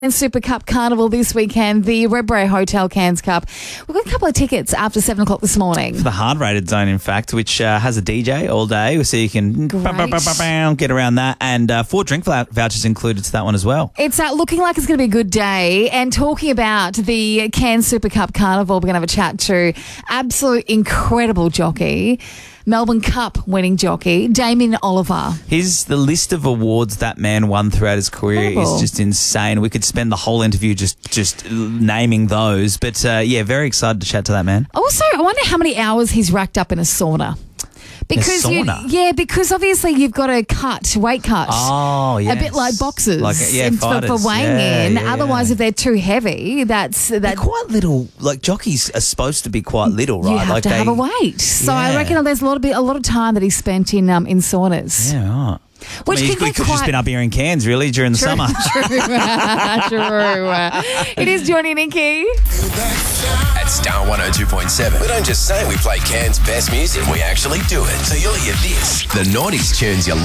And Super Cup Carnival this weekend, the Redbray Hotel Cairns Cup. We've got a couple of tickets after 7 o'clock this morning. For the hard-rated zone, in fact, which has a DJ all day, so you can get around that. And 4 drink vouchers included to that one as well. It's looking like it's going to be a good day. And talking about the Cairns Super Cup Carnival, we're going to have a chat to absolute incredible jockey, Melbourne Cup winning jockey, Damien Oliver. The list of awards that man won throughout his career is just insane. We could spend the whole interview just naming those. But, very excited to chat to that man. Also, I wonder how many hours he's racked up in a sauna. Because because obviously you've got to weight cut. Oh, yes. A bit like boxers. Fighters. For weighing in. Otherwise, if they're too heavy, they're quite little. Like jockeys are supposed to be quite little, right? You have to have a weight. So I reckon there's a lot of time that he spent in saunas. Yeah, right. Which we could just been up here in Cairns, really, during the summer. True. It is Johnny and Nikki. At Star 102.7, we don't just say we play Cairns' best music, we actually do it. So you'll hear this. The 90s tunes you